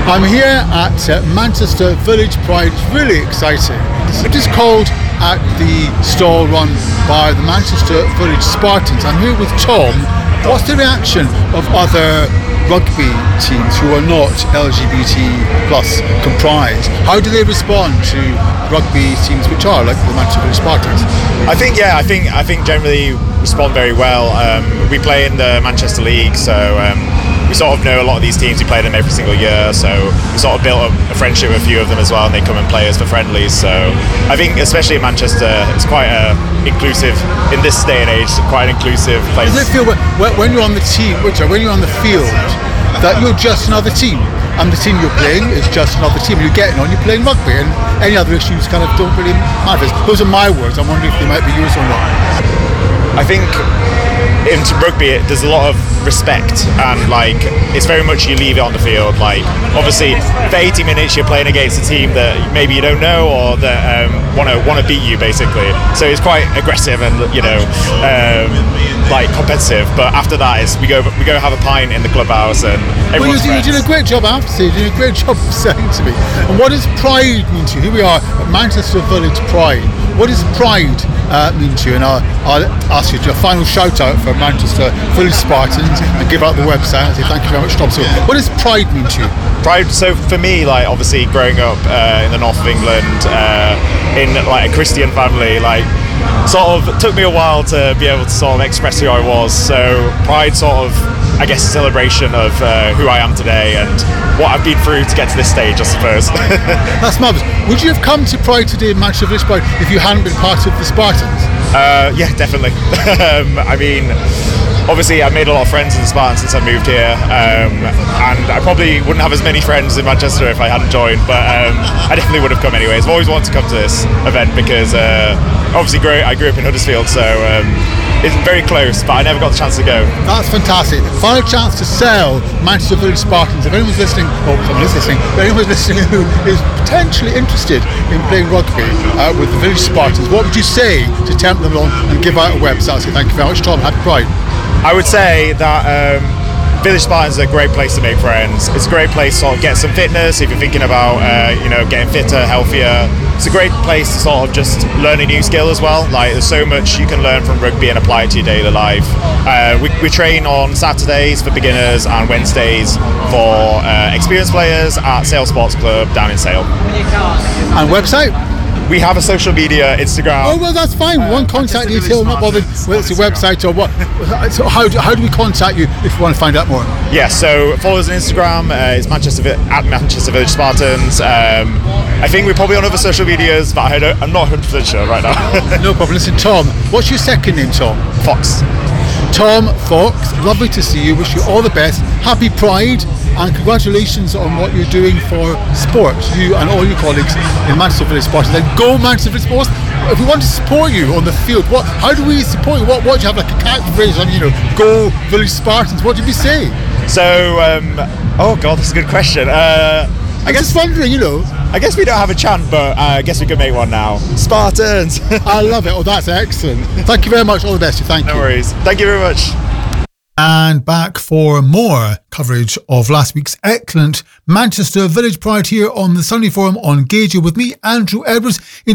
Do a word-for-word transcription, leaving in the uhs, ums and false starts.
I'm here at uh, Manchester Village Pride. It's really exciting. It is called at the stall run by the Manchester Village Spartans. I'm here with Tom. What's the reaction of other rugby teams who are not L G B T plus comprised? How do they respond to rugby teams which are like the Manchester Village Spartans? I think yeah, I think I think generally respond very well. Um, we play in the Manchester League, so um, we sort of know a lot of these teams. We play them every single year, so we sort of built up a friendship with a few of them as well, and they come and play us for friendlies. So I think, especially in Manchester, it's quite a inclusive in this day and age. Quite an inclusive place. Does it feel when, when you're on the team, when you're on the field, that you're just another team, and the team you're playing is just another team? You're getting on, you're playing rugby, and any other issues kind of don't really matter. Those are my words. I'm wondering if they might be yours or not. I think in rugby there's a lot of respect, and like it's very much you leave it on the field. Like obviously for eighty minutes you're playing against a team that maybe you don't know or that um, want to want to beat you basically. So it's quite aggressive and you know um, like competitive. But after that is we go we go have a pint in the clubhouse and everyone's well, you, you did a great job. I have to say, you did a great job of saying to me. And what does pride mean to you? Here we are at Manchester Village Pride. What does pride uh, mean to you? And I'll, I'll ask you to do a final shout out for Manchester Village Spartans and give out the website and say thank you very much, Tom. So what does pride mean to you? Pride, so for me, like obviously growing up uh, in the north of England uh, in like a Christian family, like sort of took me a while to be able to sort of express who I was. So pride sort of, I guess, a celebration of uh, who I am today and what I've been through to get to this stage, I suppose. That's marvellous. Would you have come to Pride today, Manchester Village Pride, if you hadn't been part of the Spartans? Uh, yeah, definitely. um, I mean, obviously I've made a lot of friends in the Spartans since I moved here, um, and I probably wouldn't have as many friends in Manchester if I hadn't joined, but um, I definitely would have come anyways. I've always wanted to come to this event because uh, obviously grew, I grew up in Huddersfield, so um, it's very close, but I never got the chance to go. That's fantastic. Final chance to sell Manchester Village Spartans. If anyone's listening, or someone is listening, but anyone's listening who is potentially interested in playing rugby uh, with the Village Spartans, what would you say to tempt them along and give out a website? So thank you very much, Tom. Happy Pride. I would say that um, Village Spartans is a great place to make friends. It's a great place to sort of get some fitness if you're thinking about uh, you know getting fitter, healthier. It's a great place to sort of just learn a new skill as well. Like there's so much you can learn from rugby and apply it to your daily life. Uh, we, we train on Saturdays for beginners and Wednesdays for uh, experienced players at Sale Sports Club down in Sale. And website? We have a social media, Instagram. Oh well, that's fine. Uh, One contact detail, not bothered whether it's a website or what. So how do, how do we contact you if we want to find out more? Yeah, so follow us on Instagram. Uh, it's Manchester at Manchester Village Spartans. Um, I think we're probably on other social medias, but I don't, I'm not one hundred percent sure right now. No problem. Listen, Tom, what's your second name, Tom? Fox. Tom Fox, lovely to see you. Wish you all the best. Happy Pride. And congratulations on what you're doing for sport, you and all your colleagues in Manchester Village Spartans. Then go Manchester Village Sports. If we want to support you on the field, what? How do we support you? What? What do you have like a catchphrase on? You know, go Village Spartans. What did we say? So, um, oh god, that's a good question. Uh, I guess just wondering, you know. I guess we don't have a chant, but uh, I guess we could make one now. Spartans. I love it. Oh, that's excellent. Thank you very much. All the best. Thank you. No worries. Thank you very much. And back for more coverage of last week's excellent Manchester Village Pride here on the Sunday Forum on Gauge with me, Andrew Edwards. In